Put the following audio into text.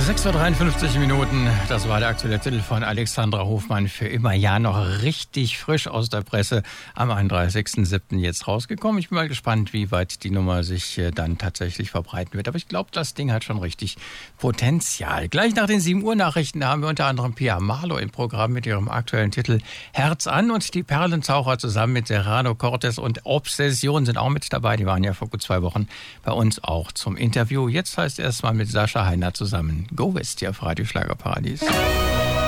6:53 Uhr. Das war der aktuelle Titel von Alexandra Hofmann. Für immer ja noch richtig frisch aus der Presse. Am 31.07. jetzt rausgekommen. Ich bin mal gespannt, wie weit die Nummer sich dann tatsächlich verbreiten wird. Aber ich glaube, das Ding hat schon richtig Potenzial. Gleich nach den 7 Uhr Nachrichten haben wir unter anderem Pia Marlow im Programm mit ihrem aktuellen Titel Herz an. Und die Perlenzaucher zusammen mit Serrano Cortes und Obsession sind auch mit dabei. Die waren ja vor gut 2 Wochen bei uns auch zum Interview. Jetzt heißt erstmal mit Sascha Heiner zusammen Go West hier auf Radio Schlagerparadies.